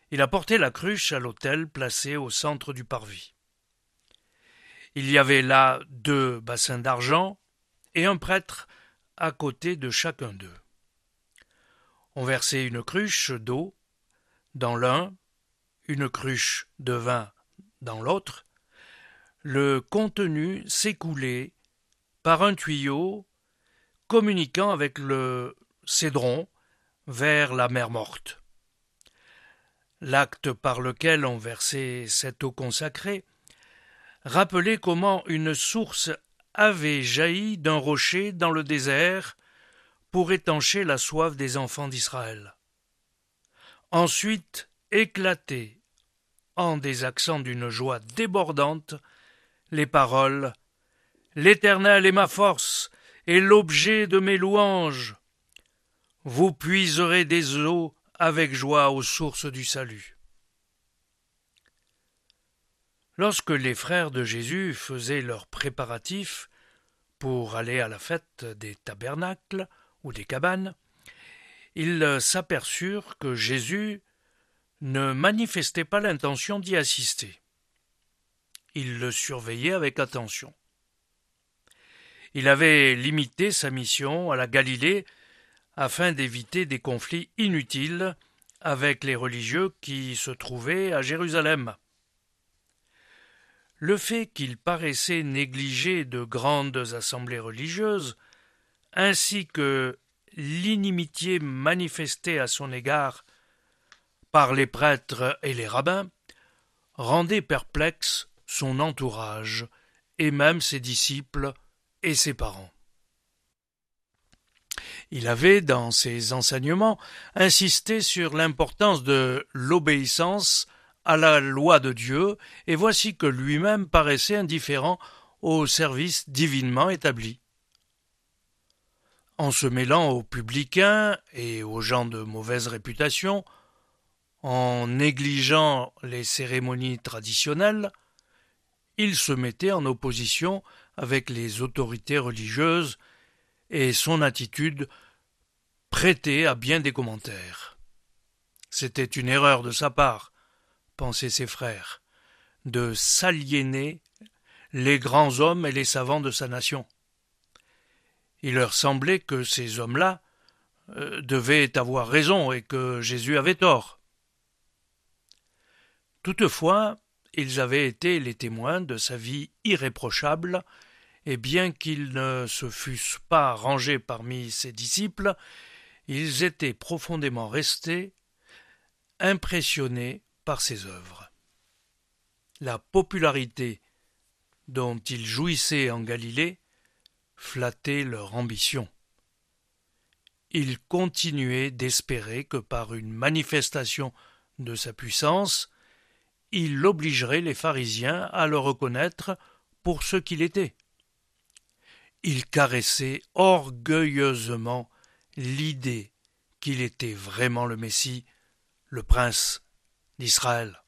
Il apportait la cruche à l'autel placé au centre du parvis. Il y avait là 2 bassins d'argent et un prêtre à côté de chacun d'eux. On versait une cruche d'eau dans l'un, une cruche de vin dans l'autre. Le contenu s'écoulait par un tuyau communiquant avec le Cédron vers la mer Morte. L'acte par lequel on versait cette eau consacrée rappelait comment une source avait jailli d'un rocher dans le désert pour étancher la soif des enfants d'Israël. Ensuite éclataient, en des accents d'une joie débordante, les paroles « L'Éternel est ma force et l'objet de mes louanges. Vous puiserez des eaux avec joie aux sources du salut. » Lorsque les frères de Jésus faisaient leurs préparatifs pour aller à la fête des tabernacles ou des cabanes, ils s'aperçurent que Jésus ne manifestait pas l'intention d'y assister. Ils le surveillaient avec attention. Il avait limité sa mission à la Galilée afin d'éviter des conflits inutiles avec les religieux qui se trouvaient à Jérusalem. Le fait qu'il paraissait négliger de grandes assemblées religieuses, ainsi que l'inimitié manifestée à son égard par les prêtres et les rabbins, rendait perplexe son entourage et même ses disciples et ses parents. Il avait, dans ses enseignements, insisté sur l'importance de l'obéissance à la loi de Dieu, et voici que lui-même paraissait indifférent au service divinement établi. En se mêlant aux publicains et aux gens de mauvaise réputation, en négligeant les cérémonies traditionnelles, il se mettait en opposition avec les autorités religieuses et son attitude prêtait à bien des commentaires. C'était une erreur de sa part, pensaient ses frères, de s'aliéner les grands hommes et les savants de sa nation. Il leur semblait que ces hommes-là devaient avoir raison et que Jésus avait tort. Toutefois, ils avaient été les témoins de sa vie irréprochable, et bien qu'ils ne se fussent pas rangés parmi ses disciples, ils étaient profondément restés impressionnés par ses œuvres. La popularité dont ils jouissaient en Galilée flattait leur ambition. Ils continuaient d'espérer que par une manifestation de sa puissance, il obligerait les pharisiens à le reconnaître pour ce qu'il était. Ils caressaient orgueilleusement l'idée qu'il était vraiment le Messie, le prince d'Israël.